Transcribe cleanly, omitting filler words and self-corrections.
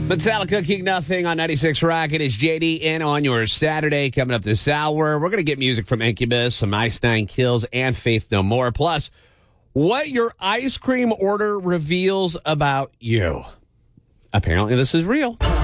Metallica, King Nothing on 96 Rock. It is JD in on your Saturday. Coming up this hour, we're going to get music from Incubus, some Ice Nine Kills, and Faith No More. Plus, what your ice cream order reveals about you. Apparently, this is real.